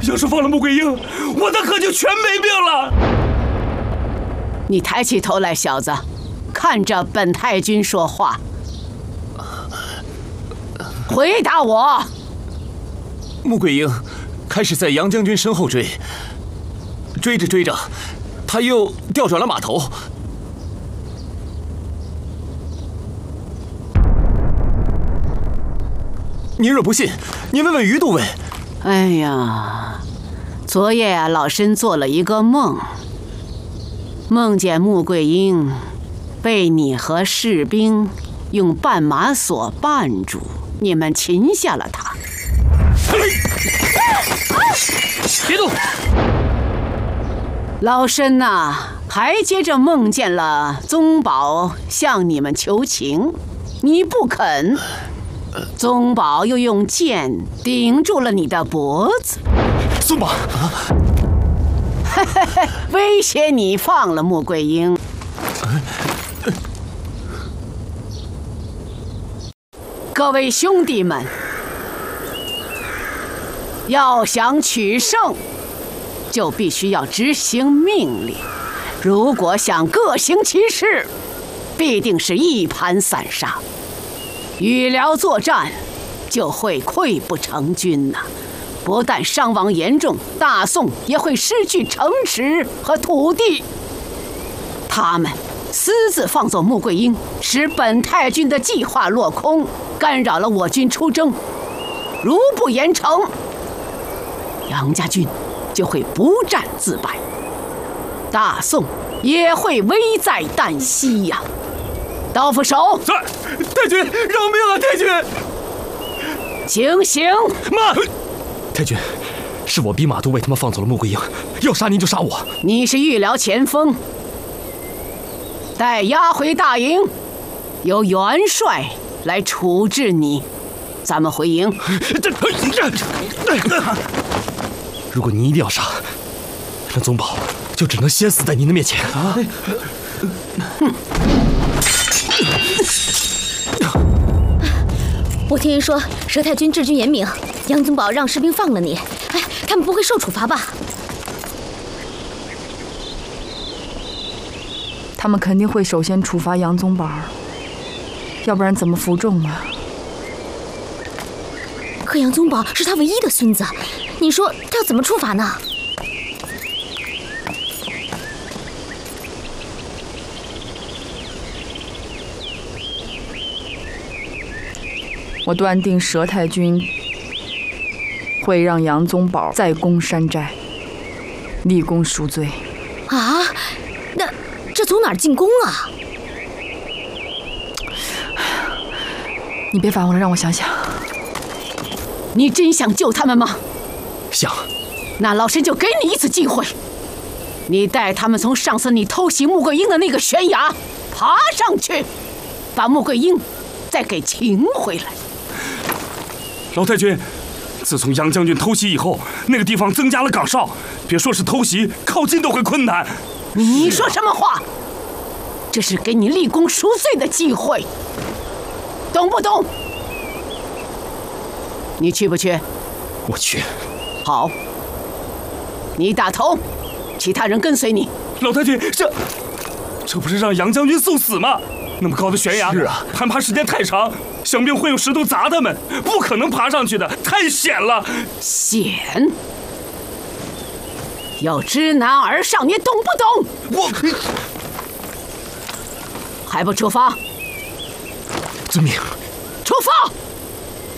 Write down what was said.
要是放了穆桂英，我的可就全没命了。 你抬起头来，小子，看着本太君说话。回答我。 穆桂英开始在杨将军身后追，追着追着，他又调转了马头。您若不信，您问问于都尉。 哎呀，昨夜啊，老身做了一个梦，梦见穆桂英被你和士兵用绊马索绊住，你们擒下了她。 别动！ 老身呐，还接着梦见了宗保向你们求情，你不肯。宗保又用剑顶住了你的脖子， 宗保， 威胁你放了穆桂英。各位兄弟们，要想取胜，就必须要执行命令。如果想各行其事，必定是一盘散沙。与辽作战，就会溃不成军呐！不但伤亡严重，大宋也会失去城池和土地。他们私自放走穆桂英，使本太君的计划落空，干扰了我军出征。如不严惩，杨家军就会不战自败，大宋也会危在旦夕呀！刀斧手， 在，太君饶命啊！太君， 请行！ 慢！太君，是我逼马都尉他们放走了穆桂英，要杀您就杀我。 你是御辽前锋，待押回大营，由元帅来处置你。咱们回营。 如果您一定要杀，那宗保就只能先死在您的面前啊！ 我听人说，佘太君治军严明，杨宗保让士兵放了你，哎，他们不会受处罚吧？ 他们肯定会首先处罚杨宗保，要不然怎么服众啊？ 可杨宗保是他唯一的孙子，你说他要怎么处罚呢？ 我断定佘太君会让杨宗保再攻山寨，立功赎罪。 啊，那这从哪儿进攻啊？ 你别烦我了，让我想想。 你真想救他们吗？ 想。 那老身就给你一次机会，你带他们从上次你偷袭穆桂英的那个悬崖爬上去，把穆桂英再给擒回来。 老太君，自从杨将军偷袭以后，那个地方增加了岗哨，别说是偷袭，靠近都会困难。 你说什么话？这是给你立功赎罪的机会，懂不懂？你去不去？ 我去。 好，你打头，其他人跟随你。 老太君，这不是让杨将军送死吗？那么高的悬崖， 是啊， 攀爬时间太长，想必会有石头砸他们，不可能爬上去的，太险了。 险？要知难而上，你懂不懂？ 我还不出发？ 遵命。 出发！